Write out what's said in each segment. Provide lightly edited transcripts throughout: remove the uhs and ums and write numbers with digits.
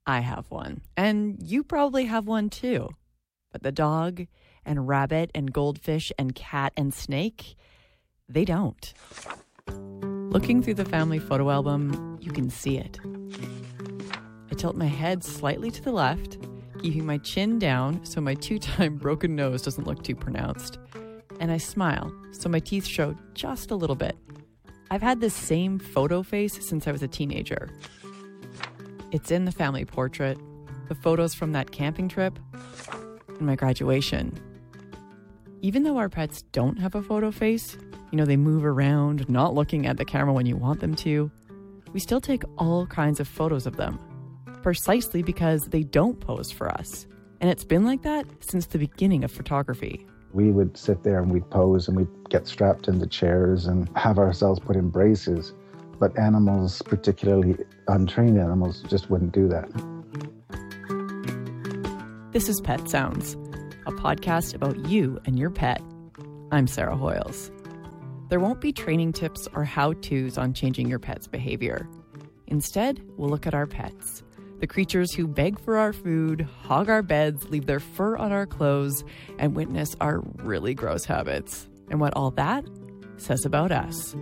I have one, and you probably have one too. But the dog and rabbit and goldfish and cat and snake, they don't. Looking through the family photo album, you can see it. I tilt my head slightly to the left, keeping my chin down so my 2-time broken nose doesn't look too pronounced. And I smile so my teeth show just a little bit. I've had this same photo face since I was a teenager. It's in the family portrait, the photos from that camping trip, and my graduation. Even though our pets don't have a photo face, they move around, not looking at the camera when you want them to, we still take all kinds of photos of them, precisely because they don't pose for us. And it's been like that since the beginning of photography. We would sit there and we'd pose and we'd get strapped into chairs and have ourselves put in braces. But animals, particularly untrained animals, just wouldn't do that. This is Pet Sounds, a podcast about you and your pet. I'm Sarah Hoyles. There won't be training tips or how-tos on changing your pet's behavior. Instead, we'll look at our pets, the creatures who beg for our food, hog our beds, leave their fur on our clothes, and witness our really gross habits, and what all that says about us.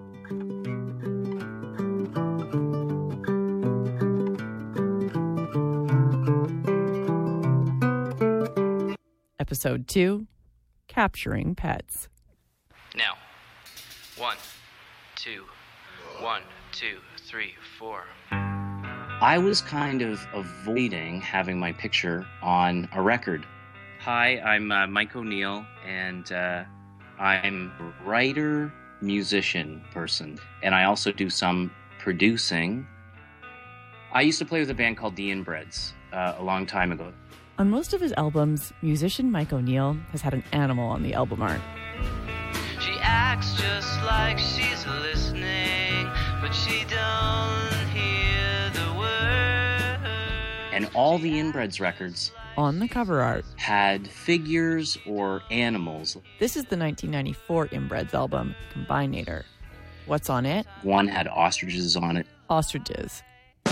Episode 2, Capturing Pets. Now, 1, 2, 1, 2, 3, 4. I was kind of avoiding having my picture on a record. Hi, I'm Mike O'Neill, and I'm a writer, musician person, and I also do some producing. I used to play with a band called The Inbreds a long time ago. On most of his albums, musician Mike O'Neill has had an animal on the album art. She acts just like she's listening, but she don't hear the word. And all the Inbreds records on the cover art had figures or animals. This is the 1994 Inbreds album, Combinator. What's on it? One had ostriches on it. Ostriches.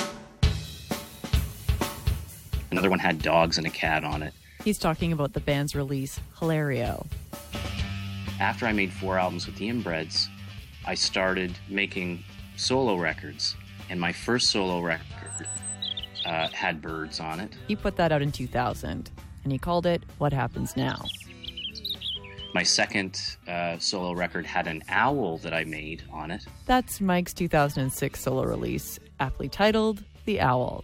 Another one had dogs and a cat on it. He's talking about the band's release, Hilario. After I made 4 albums with the Inbreds, I started making solo records. And my first solo record had birds on it. He put that out in 2000, and he called it What Happens Now. My second solo record had an owl that I made on it. That's Mike's 2006 solo release, aptly titled The Owl.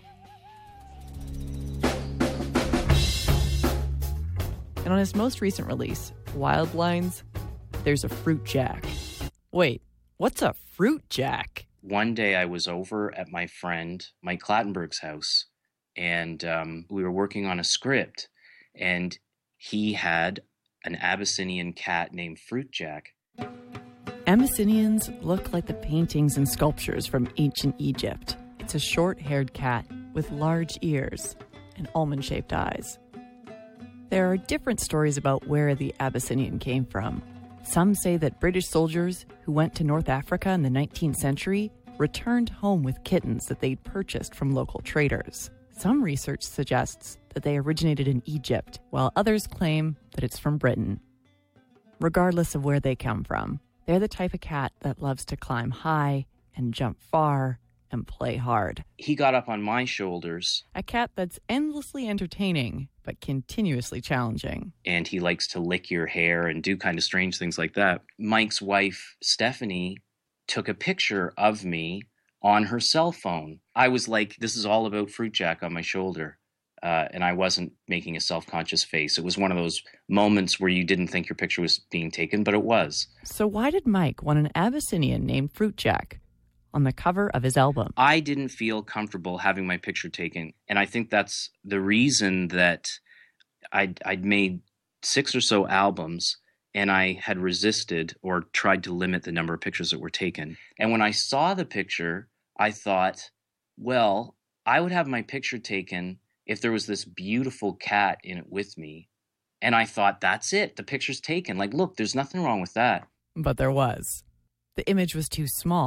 And on his most recent release, Wild Lines, there's a fruit jack. Wait, what's a fruit jack? One day I was over at my friend Mike Clattenburg's house, and we were working on a script, and he had an Abyssinian cat named Fruit Jack. Abyssinians look like the paintings and sculptures from ancient Egypt. It's a short-haired cat with large ears and almond-shaped eyes. There are different stories about where the Abyssinian came from. Some say that British soldiers who went to North Africa in the 19th century returned home with kittens that they'd purchased from local traders. Some research suggests that they originated in Egypt, while others claim that it's from Britain. Regardless of where they come from, they're the type of cat that loves to climb high and jump far and play hard. He got up on my shoulders. A cat that's endlessly entertaining, but continuously challenging. And he likes to lick your hair and do kind of strange things like that. Mike's wife, Stephanie, took a picture of me on her cell phone. I was like, this is all about Fruit Jack on my shoulder. And I wasn't making a self-conscious face. It was one of those moments where you didn't think your picture was being taken, but it was. So why did Mike want an Abyssinian named Fruit Jack on the cover of his album? I didn't feel comfortable having my picture taken. And I think that's the reason that I'd made 6 or so albums, and I had resisted or tried to limit the number of pictures that were taken. And when I saw the picture, I thought, well, I would have my picture taken if there was this beautiful cat in it with me. And I thought, that's it. The picture's taken. Like, look, there's nothing wrong with that. But there was. The image was too small.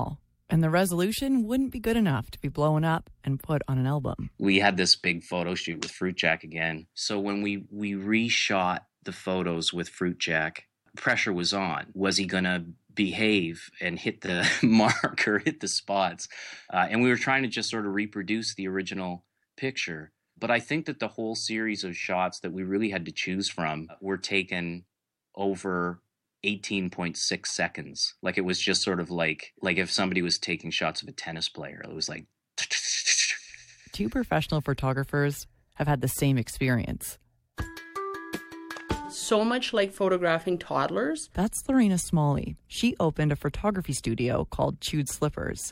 And the resolution wouldn't be good enough to be blown up and put on an album. We had this big photo shoot with Fruit Jack again. So when we reshot the photos with Fruit Jack, pressure was on. Was he going to behave and hit the mark or hit the spots? And we were trying to just sort of reproduce the original picture. But I think that the whole series of shots that we really had to choose from were taken over 18.6 seconds. Like it was just sort of like if somebody was taking shots of a tennis player, it was like... Two professional photographers have had the same experience. So much like photographing toddlers. That's Lorena Smalley. She opened a photography studio called Chewed Slippers.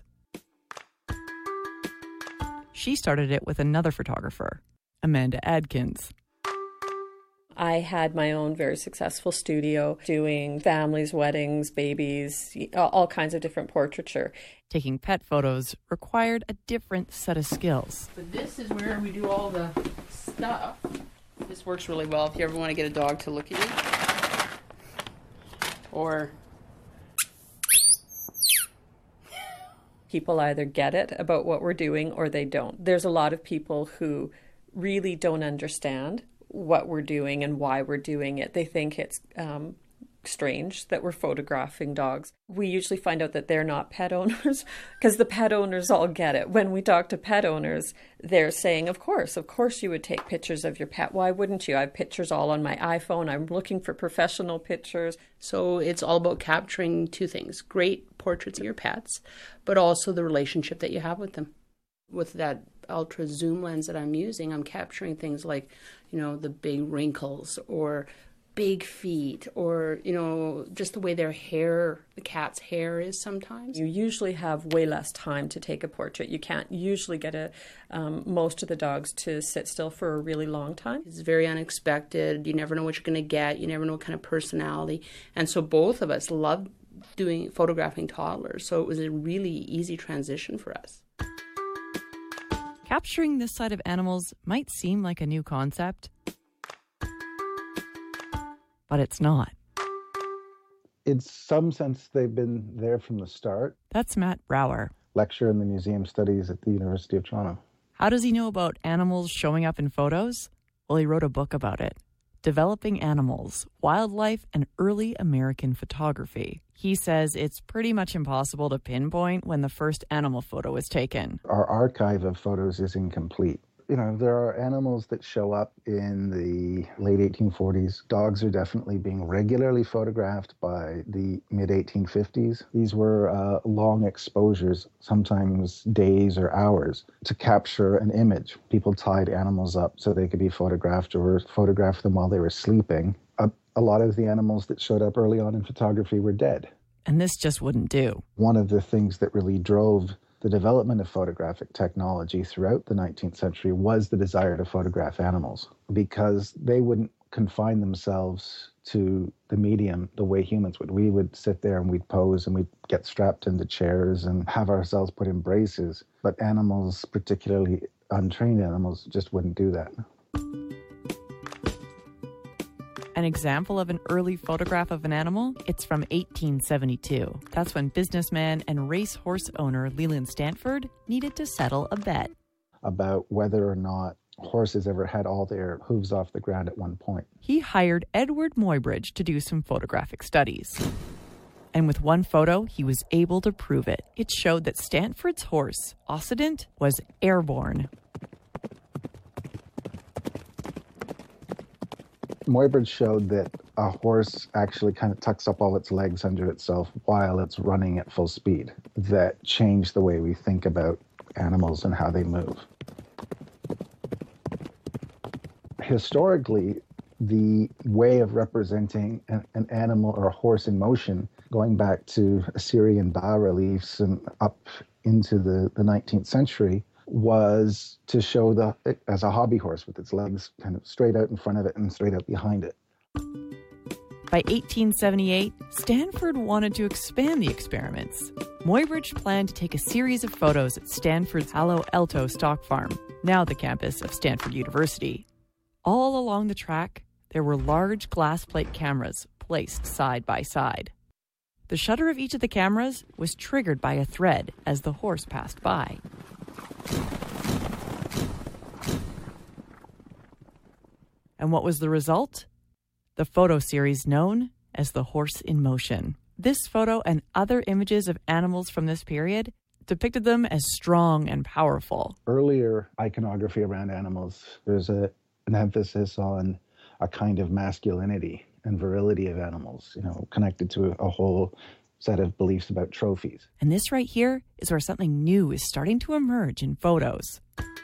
She started it with another photographer, Amanda Adkins. I had my own very successful studio doing families, weddings, babies, all kinds of different portraiture. Taking pet photos required a different set of skills. But this is where we do all the stuff. This works really well if you ever want to get a dog to look at you. Or... People either get it about what we're doing or they don't. There's a lot of people who really don't understand what we're doing and why we're doing it. They think it's strange that we're photographing dogs. We usually find out that they're not pet owners because the pet owners all get it. When we talk to pet owners, they're saying, of course you would take pictures of your pet. Why wouldn't you? I have pictures all on my iPhone. I'm looking for professional pictures. So it's all about capturing two things: great portraits of your pets, but also the relationship that you have with them. With that ultra zoom lens that I'm using, I'm capturing things like, the big wrinkles or big feet or, just the way their hair, the cat's hair is sometimes. You usually have way less time to take a portrait. You can't usually get most of the dogs to sit still for a really long time. It's very unexpected. You never know what you're going to get. You never know what kind of personality. And so both of us love photographing toddlers. So it was a really easy transition for us. Capturing this side of animals might seem like a new concept, but it's not. In some sense, they've been there from the start. That's Matt Brower, Lecturer in the Museum Studies at the University of Toronto. How does he know about animals showing up in photos? Well, he wrote a book about it, Developing Animals, Wildlife and Early American Photography. He says it's pretty much impossible to pinpoint when the first animal photo was taken. Our archive of photos is incomplete. There are animals that show up in the late 1840s. Dogs are definitely being regularly photographed by the mid-1850s. These were long exposures, sometimes days or hours, to capture an image. People tied animals up so they could be photographed or photographed them while they were sleeping. A lot of the animals that showed up early on in photography were dead. And this just wouldn't do. One of the things that really drove the development of photographic technology throughout the 19th century was the desire to photograph animals, because they wouldn't confine themselves to the medium the way humans would. We would sit there and we'd pose and we'd get strapped into chairs and have ourselves put in braces, but animals, particularly untrained animals, just wouldn't do that. An example of an early photograph of an animal, it's from 1872. That's when businessman and racehorse owner Leland Stanford needed to settle a bet about whether or not horses ever had all their hooves off the ground at one point. He hired Edward Muybridge to do some photographic studies. And with one photo, he was able to prove it. It showed that Stanford's horse, Occident, was airborne. Muybridge showed that a horse actually kind of tucks up all its legs under itself while it's running at full speed. That changed the way we think about animals and how they move. Historically, the way of representing an animal or a horse in motion, going back to Assyrian bas-reliefs and up into the 19th century, was to show it as a hobby horse with its legs kind of straight out in front of it and straight out behind it. By 1878, Stanford wanted to expand the experiments. Muybridge planned to take a series of photos at Stanford's Palo Alto stock farm, now the campus of Stanford University. All along the track, there were large glass plate cameras placed side by side. The shutter of each of the cameras was triggered by a thread as the horse passed by. And what was the result? The photo series known as The Horse in Motion. This photo and other images of animals from this period depicted them as strong and powerful. Earlier iconography around animals, there's an emphasis on a kind of masculinity and virility of animals, connected to a whole set of beliefs about trophies. And this right here is where something new is starting to emerge in photos.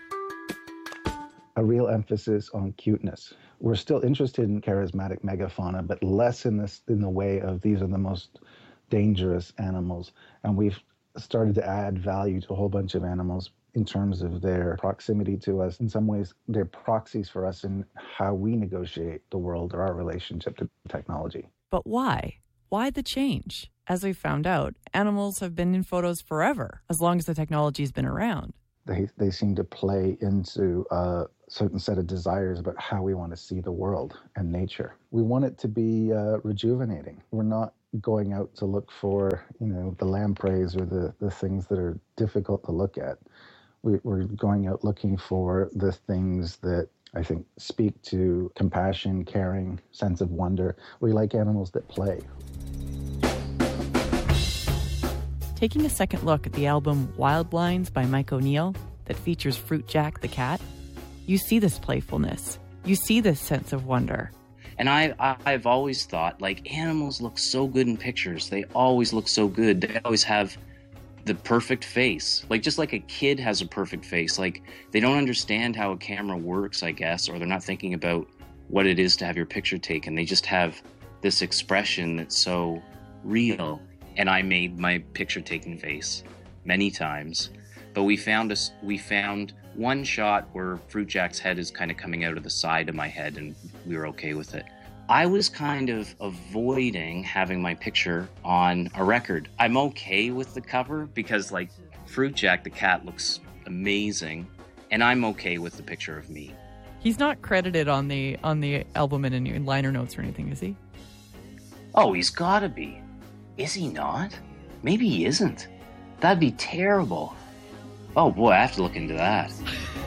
A real emphasis on cuteness. We're still interested in charismatic megafauna, but less in the way of these are the most dangerous animals. And we've started to add value to a whole bunch of animals in terms of their proximity to us. In some ways, they're proxies for us in how we negotiate the world or our relationship to technology. But why? Why the change? As we found out, animals have been in photos forever, as long as the technology's been around. They seem to play into a certain set of desires about how we want to see the world and nature. We want it to be rejuvenating. We're not going out to look for, the lampreys or the things that are difficult to look at. We're going out looking for the things that I think speak to compassion, caring, sense of wonder. We like animals that play. Taking a second look at the album Wild Lines by Mike O'Neill that features Fruitjack the cat, you see this playfulness. You see this sense of wonder. And I've always thought, animals look so good in pictures. They always look so good. They always have the perfect face. Just like a kid has a perfect face. They don't understand how a camera works, I guess, or they're not thinking about what it is to have your picture taken. They just have this expression that's so real. And I made my picture-taking face many times. But we found one shot where Fruitjack's head is kind of coming out of the side of my head, and we were okay with it. I was kind of avoiding having my picture on a record. I'm okay with the cover because, Fruitjack the cat looks amazing, and I'm okay with the picture of me. He's not credited on the album in any liner notes or anything, is he? Oh, he's gotta be. Is he not? Maybe he isn't. That'd be terrible. Oh boy, I have to look into that.